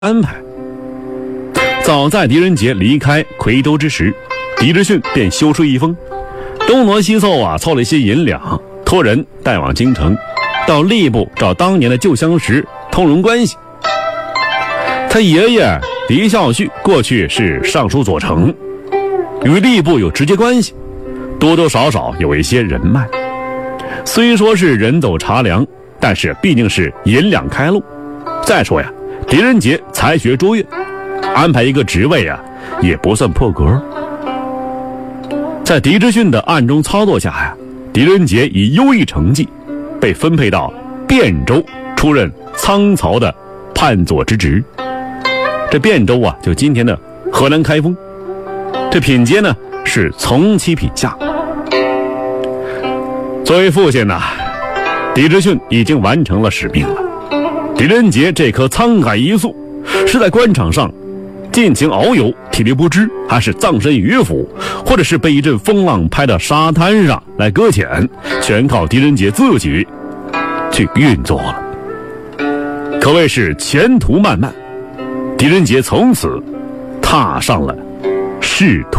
安排。早在狄仁杰离开夔州之时，狄志逊便修书一封，东挪西凑凑了一些银两，托人带往京城，到吏部找当年的旧相识通融关系。他爷爷狄孝胥过去是尚书左丞，与吏部有直接关系，多多少少有一些人脉。虽说是人走茶凉，但是毕竟是银两开路。再说呀，狄仁杰才学卓越，安排一个职位也不算破格。在狄志逊的暗中操作下狄仁杰以优异成绩被分配到汴州出任仓曹的判佐之职。这汴州就今天的河南开封，这品阶呢是从七品下。作为父亲狄志逊已经完成了使命了。狄仁杰这颗沧海一粟是在官场上尽情遨游体力不支，还是葬身鱼府，或者是被一阵风浪拍到沙滩上来搁浅，全靠狄仁杰自己去运作了。可谓是前途漫漫，狄仁杰从此踏上了仕途。